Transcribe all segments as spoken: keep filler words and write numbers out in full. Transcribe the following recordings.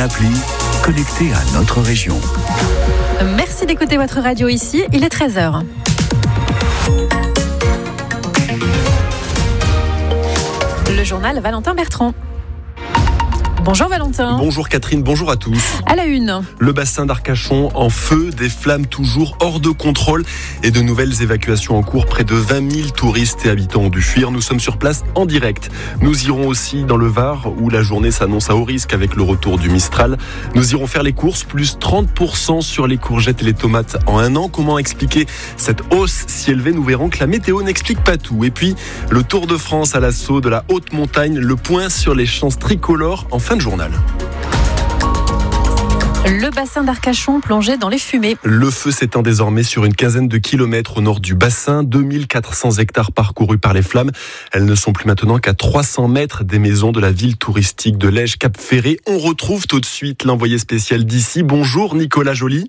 appli, connecté à notre région. Merci d'écouter votre radio ici, il est treize heures. Le journal Valentin Bertrand. Bonjour Valentin. Bonjour Catherine, bonjour à tous. À la une. Le bassin d'Arcachon en feu, des flammes toujours hors de contrôle et de nouvelles évacuations en cours. Près de vingt mille touristes et habitants ont dû fuir. Nous sommes sur place en direct. Nous irons aussi dans le Var où la journée s'annonce à haut risque avec le retour du Mistral. Nous irons faire les courses, plus trente pour cent sur les courgettes et les tomates en un an. Comment expliquer cette hausse si élevée? Nous verrons que la météo n'explique pas tout. Et puis, le Tour de France à l'assaut de la haute montagne. Le point sur les chances tricolores en fin de journal. Le bassin d'Arcachon plongé dans les fumées. Le feu s'étend désormais sur une quinzaine de kilomètres au nord du bassin. deux mille quatre cents hectares parcourus par les flammes. Elles ne sont plus maintenant qu'à trois cents mètres des maisons de la ville touristique de Lège-Cap-Ferré. On retrouve tout de suite l'envoyé spécial d'ici. Bonjour Nicolas Joly.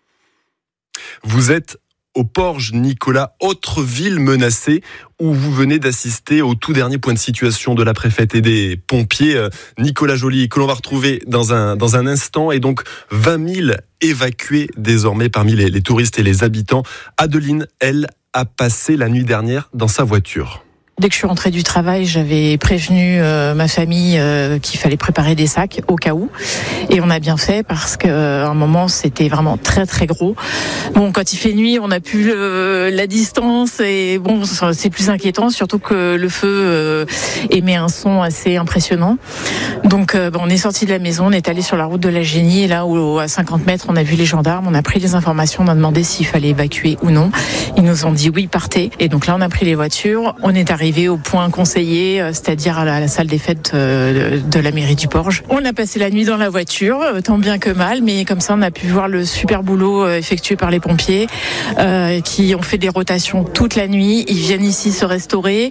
Vous êtes au Porge, Nicolas, autre ville menacée, où vous venez d'assister au tout dernier point de situation de la préfète et des pompiers. Nicolas Joly, que l'on va retrouver dans un, dans un instant, et donc vingt mille évacués désormais parmi les, les touristes et les habitants. Adeline, elle, a passé la nuit dernière dans sa voiture. Dès que je suis rentrée du travail, j'avais prévenu euh, ma famille euh, qu'il fallait préparer des sacs au cas où. Et on a bien fait parce qu'à euh, un moment, c'était vraiment très très gros. Bon, quand il fait nuit, on n'a plus euh, la distance et bon, c'est plus inquiétant, surtout que le feu euh, émet un son assez impressionnant. Donc euh, bon, on est sorti de la maison, on est allé sur la route de la Génie et là où à cinquante mètres, on a vu les gendarmes, on a pris les informations, on a demandé s'il fallait évacuer ou non. Ils nous ont dit oui, partez. Et donc là, on a pris les voitures, on est arrivé au point conseillé, c'est-à-dire à la, à la salle des fêtes de, de la mairie du Porge. On a passé la nuit dans la voiture, tant bien que mal, mais comme ça on a pu voir le super boulot effectué par les pompiers euh, qui ont fait des rotations toute la nuit. Ils viennent ici se restaurer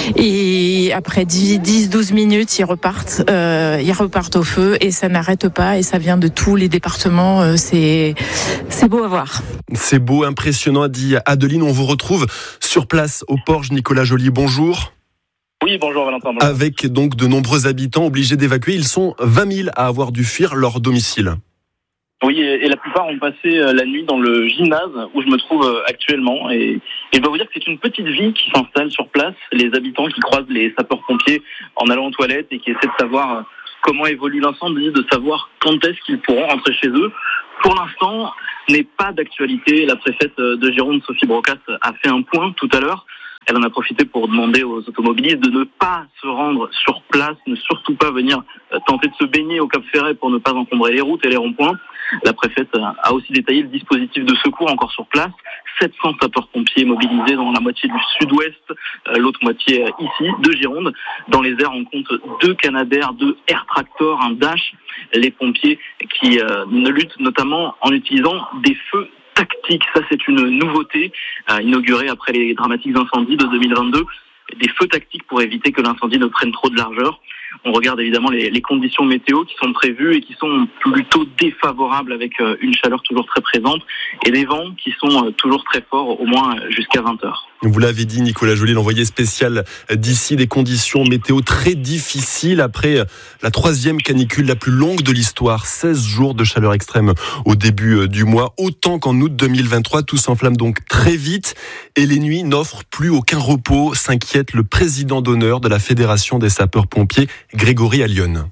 et après dix douze minutes, ils repartent, euh, ils repartent au feu et ça n'arrête pas et ça vient de tous les départements. C'est, c'est beau à voir. C'est beau, impressionnant, a dit Adeline. On vous retrouve sur place au Porge. Nicolas Joly, bonjour. Oui, bonjour Valentin. Bonjour. Avec donc de nombreux habitants obligés d'évacuer, ils sont vingt mille à avoir dû fuir leur domicile. Oui, et, et la plupart ont passé la nuit dans le gymnase où je me trouve actuellement. Et, et je dois vous dire que c'est une petite vie qui s'installe sur place. Les habitants qui croisent les sapeurs-pompiers en allant aux toilettes et qui essaient de savoir comment évolue l'incendie, de savoir quand est-ce qu'ils pourront rentrer chez eux. Pour l'instant, n'est pas d'actualité. La préfète de Gironde, Sophie Brocasse, a fait un point tout à l'heure. Elle en a profité pour demander aux automobilistes de ne pas se rendre sur place, ne surtout pas venir tenter de se baigner au Cap Ferret pour ne pas encombrer les routes et les ronds-points. La préfète a aussi détaillé le dispositif de secours encore sur place. sept cents sapeurs-pompiers mobilisés dans la moitié du sud-ouest, l'autre moitié ici, de Gironde. Dans les airs, on compte deux Canadair, deux Air Tractor, un Dash. Les pompiers qui euh, luttent notamment en utilisant des feux tactiques. Ça, c'est une nouveauté euh, inaugurée après les dramatiques incendies de deux mille vingt-deux. Des feux tactiques pour éviter que l'incendie ne prenne trop de largeur. On regarde évidemment les, les conditions météo qui sont prévues et qui sont plutôt défavorables avec euh, une chaleur toujours très présente et des vents qui sont euh, toujours très forts, au moins jusqu'à vingt heures. Vous l'avez dit, Nicolas Joly, l'envoyé spécial d'ici, des conditions météo très difficiles après la troisième canicule la plus longue de l'histoire. seize jours de chaleur extrême au début du mois, autant qu'en août deux mille vingt-trois. Tout s'enflamme donc très vite et les nuits n'offrent plus aucun repos, s'inquiète le président d'honneur de la Fédération des sapeurs-pompiers, Grégory Allione.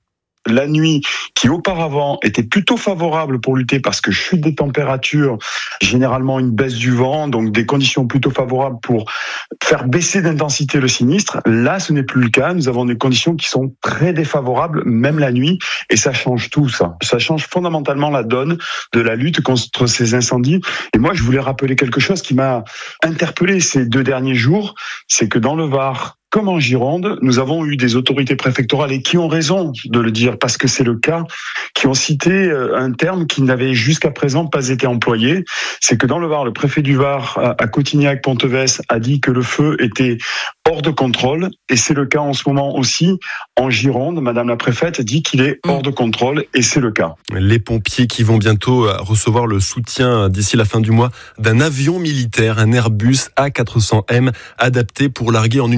La nuit, qui auparavant était plutôt favorable pour lutter parce que chute des températures, généralement une baisse du vent, donc des conditions plutôt favorables pour faire baisser d'intensité le sinistre. Là, ce n'est plus le cas. Nous avons des conditions qui sont très défavorables, même la nuit, et ça change tout, ça. Ça change fondamentalement la donne de la lutte contre ces incendies. Et moi, je voulais rappeler quelque chose qui m'a interpellé ces deux derniers jours, c'est que dans le Var, comme en Gironde, nous avons eu des autorités préfectorales et qui ont raison de le dire parce que c'est le cas, qui ont cité un terme qui n'avait jusqu'à présent pas été employé. C'est que dans le Var, le préfet du Var à Cotignac-Pontevès a dit que le feu était hors de contrôle et c'est le cas en ce moment aussi en Gironde. Madame la préfète dit qu'il est hors de contrôle et c'est le cas. Les pompiers qui vont bientôt recevoir le soutien d'ici la fin du mois d'un avion militaire, un Airbus A quatre cents M adapté pour larguer en une fois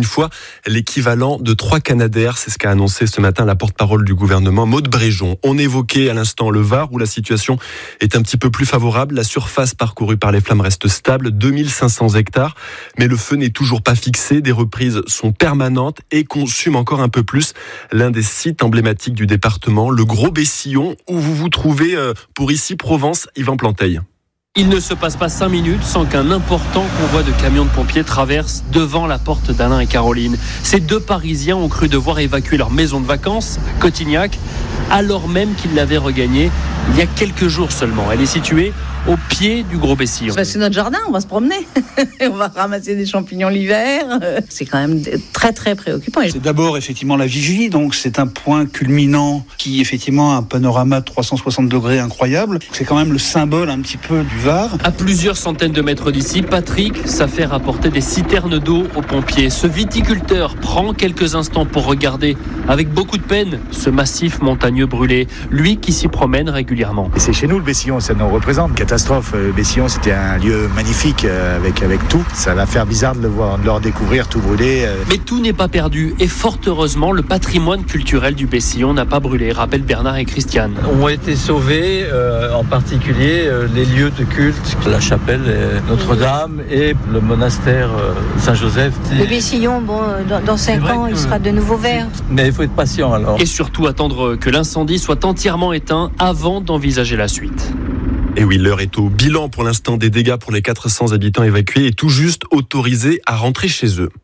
l'équivalent de trois Canadair. C'est ce qu'a annoncé ce matin la porte-parole du gouvernement, Maude Bréjon. On évoquait à l'instant le Var, où la situation est un petit peu plus favorable. La surface parcourue par les flammes reste stable, deux mille cinq cents hectares. Mais le feu n'est toujours pas fixé. Des reprises sont permanentes et consument encore un peu plus l'un des sites emblématiques du département, le Gros Bessillon, où vous vous trouvez pour ici Provence, Yvan Planteil. Il ne se passe pas cinq minutes sans qu'un important convoi de camions de pompiers traverse devant la porte d'Alain et Caroline. Ces deux Parisiens ont cru devoir évacuer leur maison de vacances, Cotignac, alors même qu'ils l'avaient regagnée il y a quelques jours seulement. Elle est située au pied du Gros Bessillon. C'est notre jardin, on va se promener. On va ramasser des champignons l'hiver. C'est quand même très très préoccupant. C'est d'abord effectivement la vigie, donc c'est un point culminant qui effectivement a un panorama de trois cent soixante degrés incroyable. C'est quand même le symbole un petit peu du Var. À plusieurs centaines de mètres d'ici, Patrick s'affaire à apporter des citernes d'eau aux pompiers. Ce viticulteur prend quelques instants pour regarder avec beaucoup de peine ce massif montagneux brûlé. Lui qui s'y promène régulièrement. Et c'est chez nous le Bessillon, ça nous représente. Catastrophe, Bessillon c'était un lieu magnifique avec, avec tout. Ça va faire bizarre de le voir, de le redécouvrir tout brûlé. Mais tout n'est pas perdu et fort heureusement le patrimoine culturel du Bessillon n'a pas brûlé, rappellent Bernard et Christiane. Ont été sauvés euh, en particulier euh, les lieux de culte, la chapelle Notre-Dame et le monastère euh, Saint-Joseph. Le Bessillon, bon, dans, dans cinq ans, il sera de nouveau vert. Mais il faut être patient alors. Et surtout attendre que l'incendie soit entièrement éteint avant d'envisager la suite. Et oui, l'heure est au bilan pour l'instant des dégâts pour les quatre cents habitants évacués et tout juste autorisés à rentrer chez eux.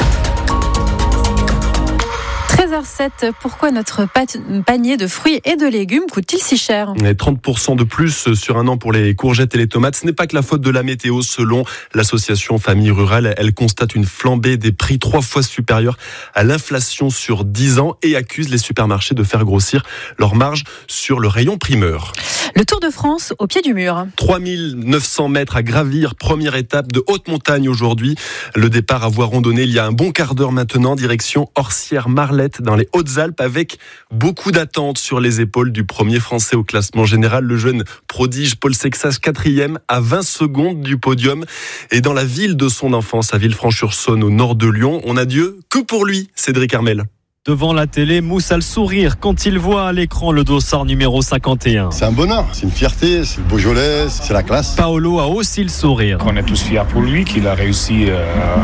treize heures sept, pourquoi notre panier de fruits et de légumes coûte-t-il si cher ? trente pour cent de plus sur un an pour les courgettes et les tomates. Ce n'est pas que la faute de la météo. Selon l'association Famille Rurale, elle constate une flambée des prix trois fois supérieure à l'inflation sur dix ans et accuse les supermarchés de faire grossir leur marge sur le rayon primeur. Le Tour de France au pied du mur. trois mille neuf cents mètres à gravir, première étape de haute montagne aujourd'hui. Le départ à voie randonnée il y a un bon quart d'heure maintenant, direction Orsières-Marlette dans les Hautes-Alpes, avec beaucoup d'attentes sur les épaules du premier Français au classement général, le jeune prodige Paul Sexas, quatrième à vingt secondes du podium. Et dans la ville de son enfance, à Villefranche-sur-Saône, au nord de Lyon, on n'a Dieu que pour lui, Cédric Armel. Devant la télé, Mousse a le sourire quand il voit à l'écran le dossard numéro cinquante et un. C'est un bonheur, c'est une fierté, c'est le Beaujolais, c'est la classe. Paolo a aussi le sourire. On est tous fiers pour lui, qu'il a réussi euh,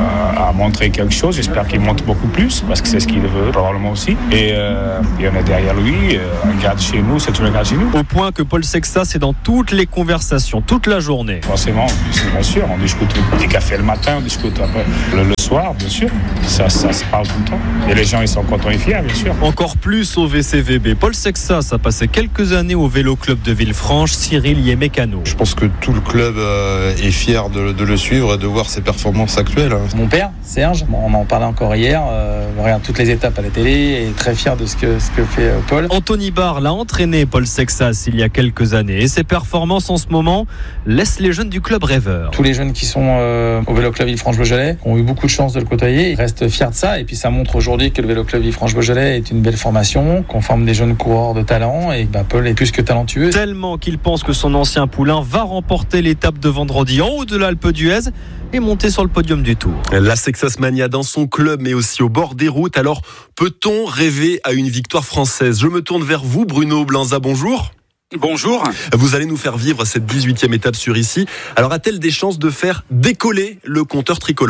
à montrer quelque chose. J'espère qu'il monte beaucoup plus, parce que c'est ce qu'il veut, probablement aussi. Et, euh, et on est derrière lui, on regarde chez nous, c'est tout le regarde chez nous. Au point que Paul Sexas est dans toutes les conversations, toute la journée. Forcément, bien sûr, on discute des cafés le matin, on discute après le, le soir, bien sûr. Ça, ça se parle tout le temps. Et les gens, ils sont contents et fiers, bien sûr. Encore plus au V C V B. Paul Sexas a passé quelques années au vélo club de Villefranche. Cyril y est mécano. Je pense que tout le club est fier de, de le suivre et de voir ses performances actuelles. Mon père, Serge, on en parlait encore hier, euh, on regarde toutes les étapes à la télé et est très fier de ce que, ce que fait euh, Paul. Anthony Barr l'a entraîné, Paul Sexas, il y a quelques années. Et ses performances en ce moment laissent les jeunes du club rêveurs. Tous les jeunes qui sont euh, au vélo club Villefranche-Beaujolais ont eu beaucoup de chance de le côtoyer. Ils restent fiers de ça et puis ça montre aujourd'hui que le vélo club Villefranche-Beaujolais est une belle formation, qu'on forme des jeunes coureurs de talent et bah, Paul est plus que talentueux. Tellement qu'il pense que son ancien poulain va remporter l'étape de vendredi en haut de l'Alpe d'Huez et monter sur le podium du Tour. La Sexas Mania dans son club mais aussi au bord des routes. Alors peut-on rêver à une victoire française ? Je me tourne vers vous, Bruno Blanza, bonjour. Bonjour. Vous allez nous faire vivre cette dix-huitième étape sur ici. Alors a-t-elle des chances de faire décoller le compteur tricolore ?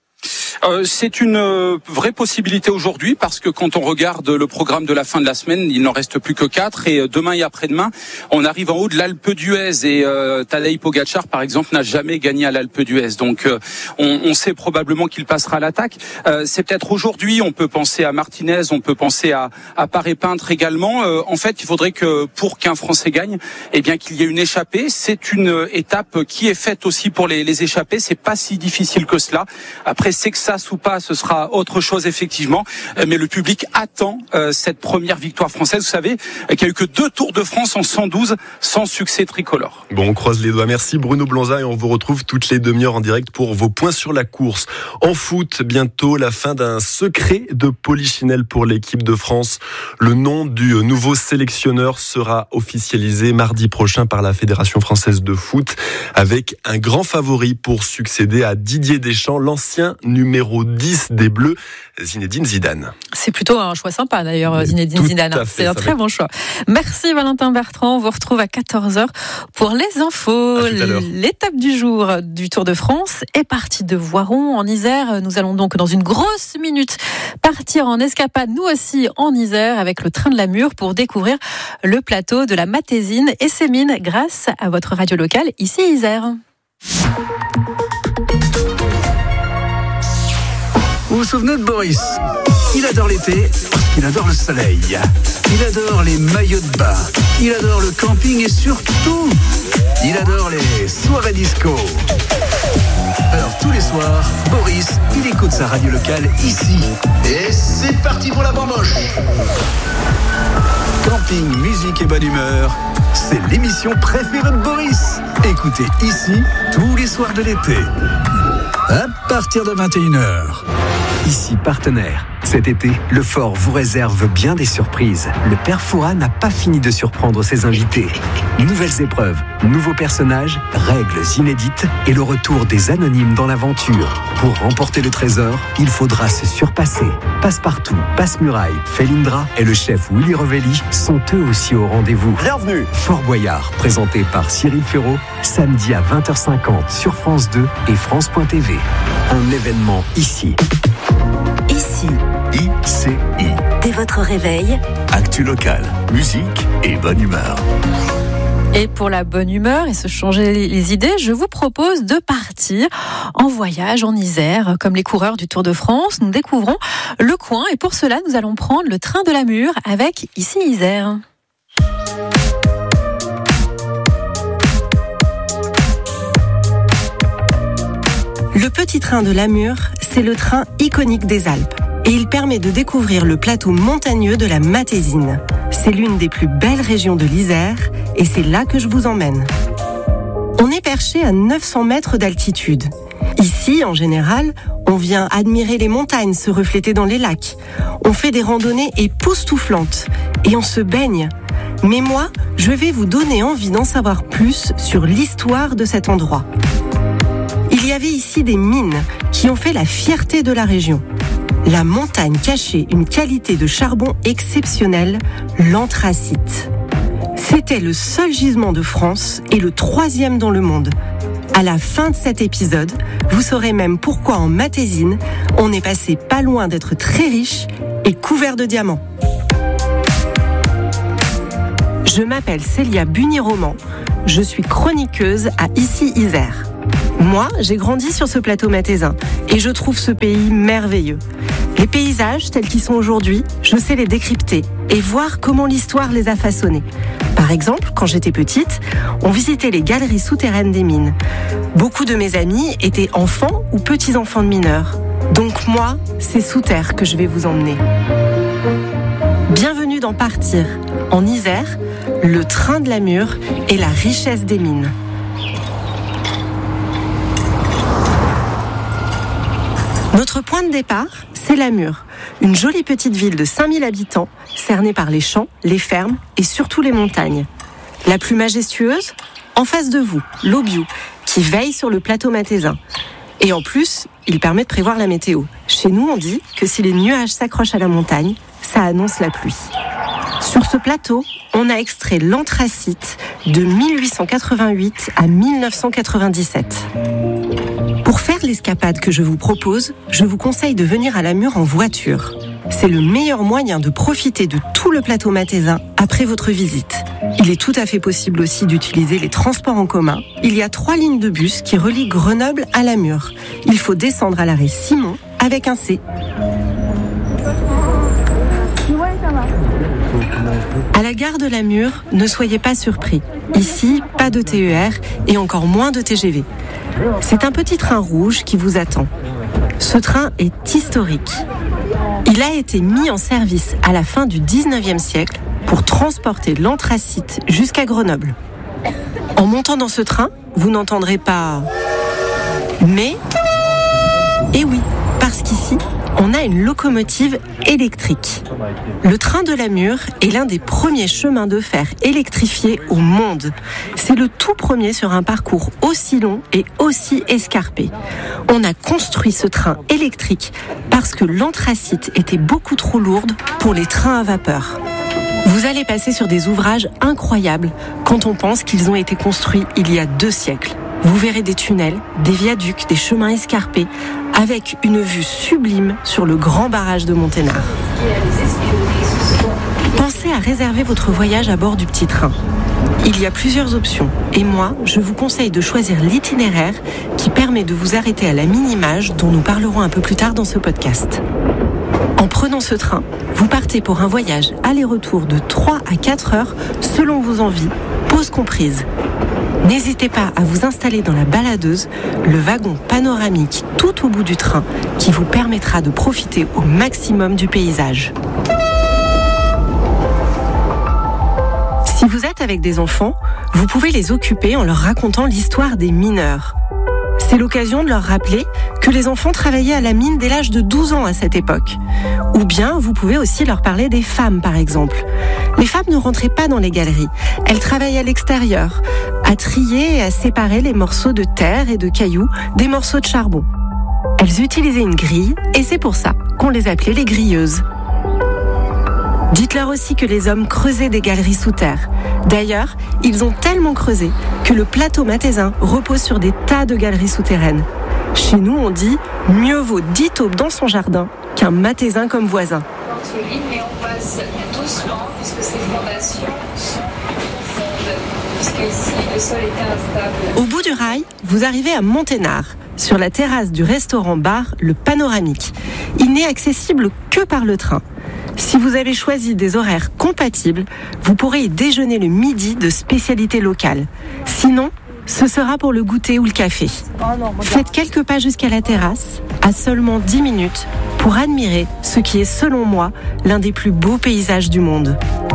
Euh, c'est une euh, vraie possibilité aujourd'hui parce que quand on regarde le programme de la fin de la semaine, il n'en reste plus que quatre et euh, demain et après-demain, on arrive en haut de l'Alpe d'Huez et euh, Tadej Pogačar par exemple n'a jamais gagné à l'Alpe d'Huez. Donc euh, on, on sait probablement qu'il passera à l'attaque. Euh, c'est peut-être aujourd'hui, on peut penser à Martinez, on peut penser à, à Paré-Peintre également. Euh, en fait, il faudrait que pour qu'un Français gagne, eh bien qu'il y ait une échappée. C'est une étape qui est faite aussi pour les, les échappées. C'est pas si difficile que cela. Après, c'est que ça ou pas, ce sera autre chose effectivement, mais le public attend euh, cette première victoire française. Vous savez qu'il n'y a eu que deux Tours de France en cent douze sans succès tricolore. Bon, on croise les doigts. Merci Bruno Blanza et on vous retrouve toutes les demi-heures en direct pour vos points sur la course. En foot, bientôt la fin d'un secret de Polichinelle pour l'équipe de France. Le nom du nouveau sélectionneur sera officialisé mardi prochain par la Fédération française de foot avec un grand favori pour succéder à Didier Deschamps, l'ancien numéro numéro dix des Bleus, Zinedine Zidane. C'est plutôt un choix sympa d'ailleurs, Zinedine Tout Zidane. à fait, C'est un ça très va. bon choix. Merci Valentin Bertrand. On vous retrouve à quatorze heures pour les infos. À tout à l'heure. L'étape du jour du Tour de France est partie de Voiron en Isère. Nous allons donc dans une grosse minute partir en escapade, nous aussi en Isère, avec le train de la Mure pour découvrir le plateau de la Matésine et ses mines grâce à votre radio locale ici Isère. Vous vous souvenez de Boris ? Il adore l'été parce qu'il adore le soleil. Il adore les maillots de bain. Il adore le camping et surtout, il adore les soirées disco. Alors tous les soirs, Boris, il écoute sa radio locale ici. Et c'est parti pour la bamboche. Camping, musique et bonne humeur, c'est l'émission préférée de Boris. Écoutez ici tous les soirs de l'été. À partir de vingt et une heures. Ici partenaire. Cet été, le Fort vous réserve bien des surprises. Le Père Fouras n'a pas fini de surprendre ses invités. Nouvelles épreuves, nouveaux personnages, règles inédites et le retour des anonymes dans l'aventure. Pour remporter le trésor, il faudra se surpasser. Passepartout, Passe-Muraille, Felindra et le chef Willy Revelli sont eux aussi au rendez-vous. Bienvenue. Fort Boyard, présenté par Cyril Ferraud, samedi à vingt heures cinquante sur France deux et France point T V. Un événement ici. Ici, I C I. dès votre réveil, Actu locale, musique et bonne humeur. Et pour la bonne humeur et se changer les idées, je vous propose de partir en voyage en Isère. Comme les coureurs du Tour de France, nous découvrons le coin et pour cela, nous allons prendre le train de la Mure avec ici Isère. Le petit train de la Mure, c'est le train iconique des Alpes. Et il permet de découvrir le plateau montagneux de la Matésine. C'est l'une des plus belles régions de l'Isère et c'est là que je vous emmène. On est perché à neuf cents mètres d'altitude. Ici, en général, on vient admirer les montagnes se refléter dans les lacs. On fait des randonnées époustouflantes et on se baigne. Mais moi, je vais vous donner envie d'en savoir plus sur l'histoire de cet endroit. Il y avait ici des mines qui ont fait la fierté de la région. La montagne cachait une qualité de charbon exceptionnelle, l'anthracite. C'était le seul gisement de France et le troisième dans le monde. À la fin de cet épisode, vous saurez même pourquoi en Matésine, on est passé pas loin d'être très riche et couvert de diamants. Je m'appelle Célia Buni-Roman, je suis chroniqueuse à Ici Isère. Moi, j'ai grandi sur ce plateau matésin et je trouve ce pays merveilleux. Les paysages tels qu'ils sont aujourd'hui, je sais les décrypter et voir comment l'histoire les a façonnés. Par exemple, quand j'étais petite, on visitait les galeries souterraines des mines. Beaucoup de mes amis étaient enfants ou petits-enfants de mineurs. Donc moi, c'est sous terre que je vais vous emmener. Bienvenue dans Partir, en Isère, le train de la Mure et la richesse des mines. Notre point de départ, c'est la Mure, une jolie petite ville de cinq mille habitants, cernée par les champs, les fermes et surtout les montagnes. La plus majestueuse, en face de vous, l'Aubiou, qui veille sur le plateau matésin. Et en plus, il permet de prévoir la météo. Chez nous, on dit que si les nuages s'accrochent à la montagne, ça annonce la pluie. Sur ce plateau, on a extrait l'anthracite de mille huit cent quatre-vingt-huit à mille neuf cent quatre-vingt-dix-sept. Pour faire l'escapade que je vous propose, je vous conseille de venir à la Mure en voiture. C'est le meilleur moyen de profiter de tout le plateau matésin après votre visite. Il est tout à fait possible aussi d'utiliser les transports en commun. Il y a trois lignes de bus qui relient Grenoble à la Mure. Il faut descendre à l'arrêt Simon avec un C. À la gare de la Mure, ne soyez pas surpris. Ici, pas de T E R et encore moins de T G V. C'est un petit train rouge qui vous attend. Ce train est historique. Il a été mis en service à la fin du dix-neuvième siècle pour transporter l'anthracite jusqu'à Grenoble. En montant dans ce train, vous n'entendrez pas « mais ». Eh oui, Parce qu'ici, on a une locomotive électrique. Le train de la Mure est l'un des premiers chemins de fer électrifiés au monde. C'est le tout premier sur un parcours aussi long et aussi escarpé. On a construit ce train électrique parce que l'anthracite était beaucoup trop lourde pour les trains à vapeur. Vous allez passer sur des ouvrages incroyables quand on pense qu'ils ont été construits il y a deux siècles. Vous verrez des tunnels, des viaducs, des chemins escarpés, avec une vue sublime sur le grand barrage de Monténard. Pensez à réserver votre voyage à bord du petit train. Il y a plusieurs options, et moi, je vous conseille de choisir l'itinéraire qui permet de vous arrêter à la Minimage, dont nous parlerons un peu plus tard dans ce podcast. En prenant ce train, vous partez pour un voyage aller-retour de trois à quatre heures selon vos envies, pause comprise. N'hésitez pas à vous installer dans la baladeuse, le wagon panoramique tout au bout du train qui vous permettra de profiter au maximum du paysage. Si vous êtes avec des enfants, vous pouvez les occuper en leur racontant l'histoire des mineurs. C'est l'occasion de leur rappeler que les enfants travaillaient à la mine dès l'âge de douze ans à cette époque. Ou bien, vous pouvez aussi leur parler des femmes, par exemple. Les femmes ne rentraient pas dans les galeries. Elles travaillaient à l'extérieur, à trier et à séparer les morceaux de terre et de cailloux des morceaux de charbon. Elles utilisaient une grille et c'est pour ça qu'on les appelait les grilleuses. Dites-leur aussi que les hommes creusaient des galeries sous terre. D'ailleurs, ils ont tellement creusé que le plateau mathésin repose sur des tas de galeries souterraines. Chez nous, on dit « mieux vaut dix taupes dans son jardin qu'un mathésin comme voisin ». Mais on passe doucement puisque ces fondations sont profondes, puisque ici le sol était instable. Au bout du rail, vous arrivez à Monténard, sur la terrasse du restaurant-bar Le Panoramique. Il n'est accessible que par le train. Si vous avez choisi des horaires compatibles, vous pourrez y déjeuner le midi de spécialités locales. Sinon, ce sera pour le goûter ou le café. Faites quelques pas jusqu'à la terrasse, à seulement dix minutes, pour admirer ce qui est, selon moi, l'un des plus beaux paysages du monde.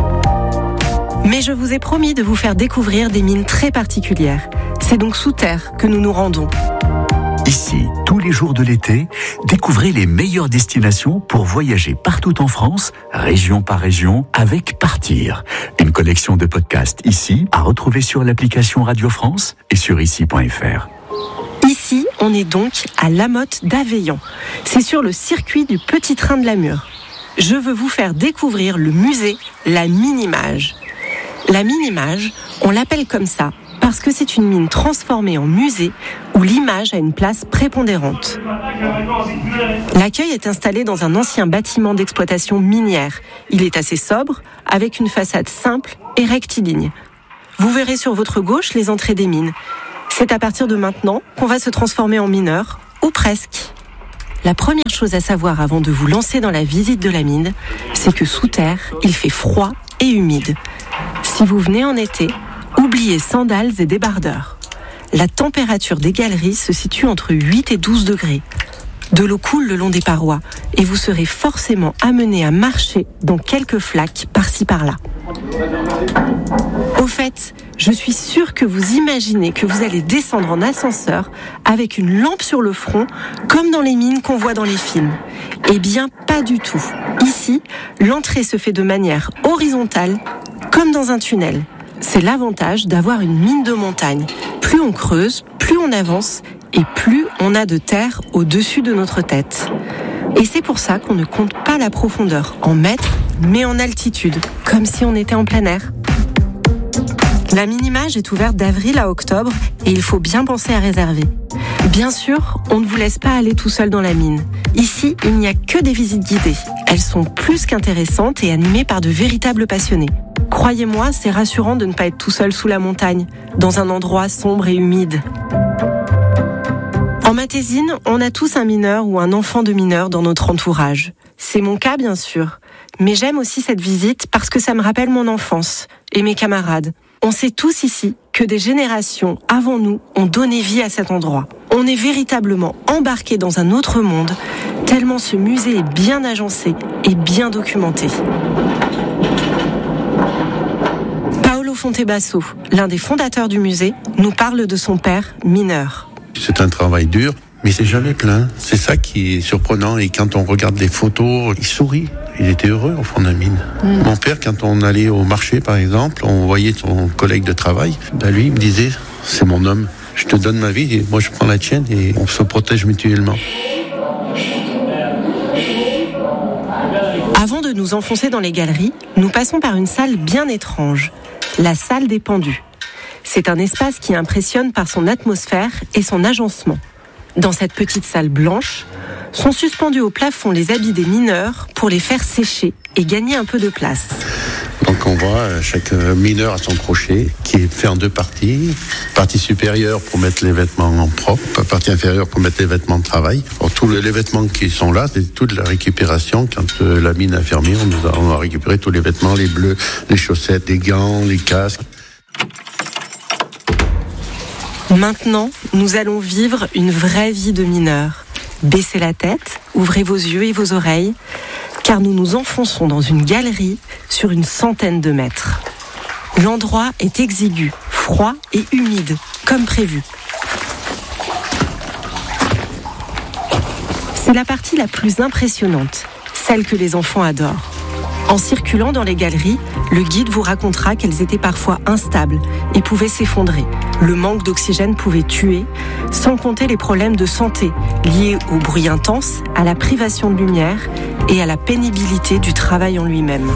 Mais je vous ai promis de vous faire découvrir des mines très particulières. C'est donc sous terre que nous nous rendons. Ici, tous les jours de l'été, découvrez les meilleures destinations pour voyager partout en France, région par région, avec Partir. Une collection de podcasts ici, à retrouver sur l'application Radio France et sur ici point f r. Ici, on est donc à La Motte d'Aveillans. C'est sur le circuit du petit train de la Mure. Je veux vous faire découvrir le musée La Minimage. La Minimage, on l'appelle comme ça parce que c'est une mine transformée en musée où l'image a une place prépondérante. L'accueil est installé dans un ancien bâtiment d'exploitation minière. Il est assez sobre, avec une façade simple et rectiligne. Vous verrez sur votre gauche les entrées des mines. C'est à partir de maintenant qu'on va se transformer en mineur, ou presque. La première chose à savoir avant de vous lancer dans la visite de la mine, c'est que sous terre, il fait froid et humide. Si vous venez en été, oubliez sandales et débardeurs. La température des galeries se situe entre huit et douze degrés. De l'eau coule le long des parois et vous serez forcément amené à marcher dans quelques flaques par-ci par-là. Au fait, je suis sûre que vous imaginez que vous allez descendre en ascenseur avec une lampe sur le front, comme dans les mines qu'on voit dans les films. Eh bien, pas du tout. Ici, l'entrée se fait de manière horizontale, comme dans un tunnel. C'est l'avantage d'avoir une mine de montagne. Plus on creuse, plus on avance et plus on a de terre au-dessus de notre tête. Et c'est pour ça qu'on ne compte pas la profondeur en mètres, mais en altitude, comme si on était en plein air. La Minimage est ouverte d'avril à octobre et il faut bien penser à réserver. Bien sûr, on ne vous laisse pas aller tout seul dans la mine. Ici, il n'y a que des visites guidées. Elles sont plus qu'intéressantes et animées par de véritables passionnés. Croyez-moi, c'est rassurant de ne pas être tout seul sous la montagne, dans un endroit sombre et humide. En Matésine, on a tous un mineur ou un enfant de mineur dans notre entourage. C'est mon cas, bien sûr. Mais j'aime aussi cette visite parce que ça me rappelle mon enfance et mes camarades. On sait tous ici que des générations avant nous ont donné vie à cet endroit. On est véritablement embarqué dans un autre monde, tellement ce musée est bien agencé et bien documenté. Paolo Fontebasso, l'un des fondateurs du musée, nous parle de son père mineur. C'est un travail dur, mais c'est jamais plein. C'est ça qui est surprenant. Et quand on regarde les photos, il sourit. Il était heureux au fond de la mine. Mmh. Mon père, quand on allait au marché, par exemple, on voyait son collègue de travail. Ben lui, il me disait, c'est mon homme. Je te donne ma vie et moi je prends la tienne et on se protège mutuellement. Avant de nous enfoncer dans les galeries, nous passons par une salle bien étrange, la salle des pendus. C'est un espace qui impressionne par son atmosphère et son agencement. Dans cette petite salle blanche, sont suspendus au plafond les habits des mineurs pour les faire sécher et gagner un peu de place. Donc on voit chaque mineur a son crochet qui est fait en deux parties. Partie supérieure pour mettre les vêtements propres, partie inférieure pour mettre les vêtements de travail. Alors, tous les vêtements qui sont là, c'est toute la récupération. Quand euh, la mine a fermé, on, nous a, on a récupéré tous les vêtements, les bleus, les chaussettes, les gants, les casques. Maintenant, nous allons vivre une vraie vie de mineur. Baissez la tête, ouvrez vos yeux et vos oreilles, car nous nous enfonçons dans une galerie sur une centaine de mètres. L'endroit est exigu, froid et humide, comme prévu. C'est la partie la plus impressionnante, celle que les enfants adorent. En circulant dans les galeries, le guide vous racontera qu'elles étaient parfois instables et pouvaient s'effondrer. Le manque d'oxygène pouvait tuer, sans compter les problèmes de santé liés au bruit intense, à la privation de lumière et à la pénibilité du travail en lui-même.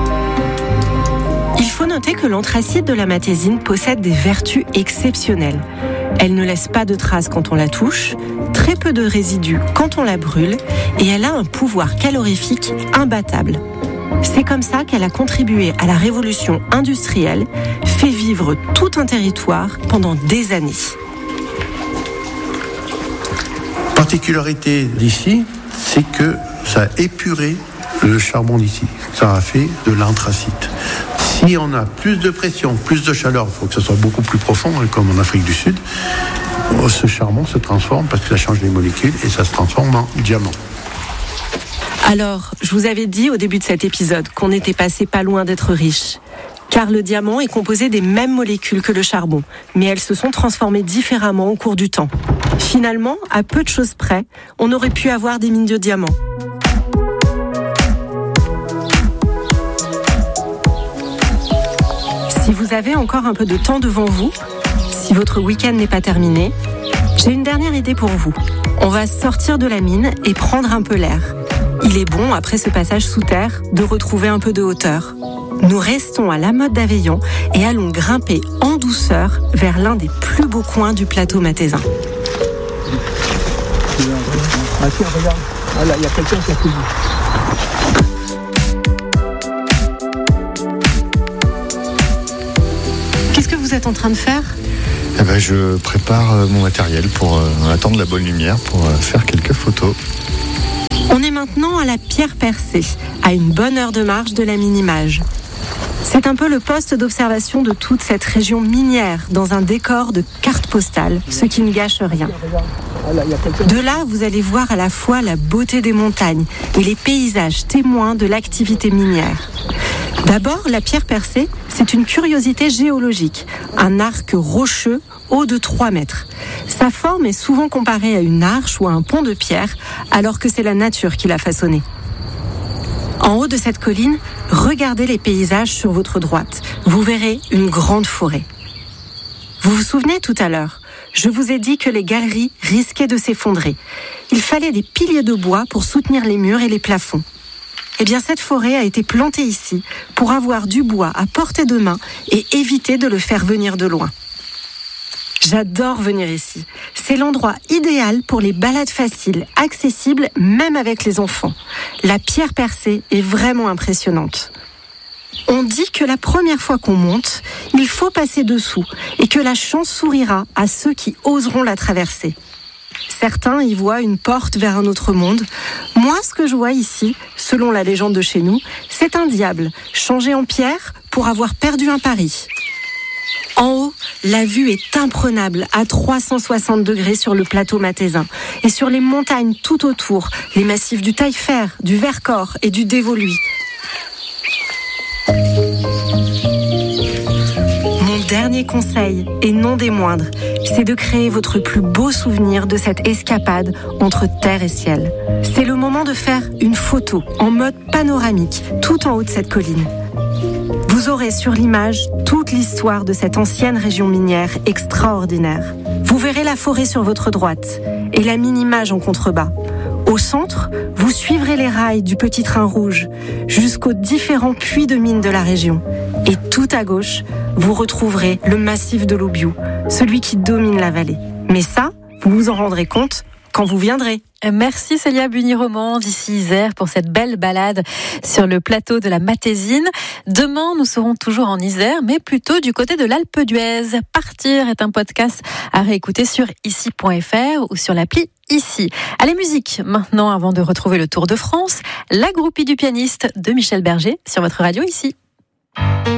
Il faut noter que l'anthracite de la matésine possède des vertus exceptionnelles. Elle ne laisse pas de traces quand on la touche, très peu de résidus quand on la brûle, et elle a un pouvoir calorifique imbattable. C'est comme ça qu'elle a contribué à la révolution industrielle, fait vivre tout un territoire pendant des années. Particularité d'ici, c'est que ça a épuré le charbon d'ici. Ça a fait de l'anthracite. Si on a plus de pression, plus de chaleur, il faut que ce soit beaucoup plus profond, hein, comme en Afrique du Sud, ce charbon se transforme parce que ça change les molécules et ça se transforme en diamant. Alors, je vous avais dit au début de cet épisode qu'on était passé pas loin d'être riche. Car le diamant est composé des mêmes molécules que le charbon, mais elles se sont transformées différemment au cours du temps. Finalement, à peu de choses près, on aurait pu avoir des mines de diamants. Si vous avez encore un peu de temps devant vous, si votre week-end n'est pas terminé, j'ai une dernière idée pour vous. On va sortir de la mine et prendre un peu l'air. Il est bon, après ce passage sous terre, de retrouver un peu de hauteur. Nous restons à la Motte d'Aveillon et allons grimper en douceur vers l'un des plus beaux coins du plateau mathésin. Ah tiens, regarde, ah là, il y a quelqu'un qui a cueilli. Qu'est-ce que vous êtes en train de faire ? Eh ben, je prépare mon matériel pour euh, attendre la bonne lumière pour euh, faire quelques photos. On est maintenant à la Pierre Percée, à une bonne heure de marche de la Mine-Image. C'est un peu le poste d'observation de toute cette région minière, dans un décor de carte postale, ce qui ne gâche rien. De là, vous allez voir à la fois la beauté des montagnes et les paysages témoins de l'activité minière. D'abord, la Pierre Percée, c'est une curiosité géologique, un arc rocheux haut de trois mètres. Sa forme est souvent comparée à une arche ou à un pont de pierre, alors que c'est la nature qui l'a façonné. En haut de cette colline, regardez les paysages sur votre droite. Vous verrez une grande forêt. Vous vous souvenez tout à l'heure, je vous ai dit que les galeries risquaient de s'effondrer. Il fallait des piliers de bois pour soutenir les murs et les plafonds. Eh bien, cette forêt a été plantée ici pour avoir du bois à portée de main et éviter de le faire venir de loin. J'adore venir ici. C'est l'endroit idéal pour les balades faciles, accessibles même avec les enfants. La Pierre Percée est vraiment impressionnante. On dit que la première fois qu'on monte, il faut passer dessous et que la chance sourira à ceux qui oseront la traverser. Certains y voient une porte vers un autre monde. Moi, ce que je vois ici, selon la légende de chez nous, c'est un diable changé en pierre pour avoir perdu un pari. En haut, la vue est imprenable à trois cent soixante degrés sur le plateau mathésin et sur les montagnes tout autour, les massifs du Taillefer, du Vercors et du Dévoluy. Mon dernier conseil, et non des moindres, c'est de créer votre plus beau souvenir de cette escapade entre terre et ciel. C'est le moment de faire une photo en mode panoramique, tout en haut de cette colline. Vous aurez sur l'image toute l'histoire de cette ancienne région minière extraordinaire. Vous verrez la forêt sur votre droite et la mini-mage en contrebas. Au centre, vous suivrez les rails du petit train rouge jusqu'aux différents puits de mines de la région. Et tout à gauche, vous retrouverez le massif de l'Aubiou, celui qui domine la vallée. Mais ça, vous vous en rendrez compte quand vous viendrez. Merci Célia Bunny-Romand d'ici Isère pour cette belle balade sur le plateau de la Matésine. Demain, nous serons toujours en Isère, mais plutôt du côté de l'Alpe d'Huez. Partir est un podcast à réécouter sur ici point f r ou sur l'appli Ici. Allez, musique maintenant, avant de retrouver le Tour de France, la groupie du pianiste de Michel Berger sur votre radio Ici.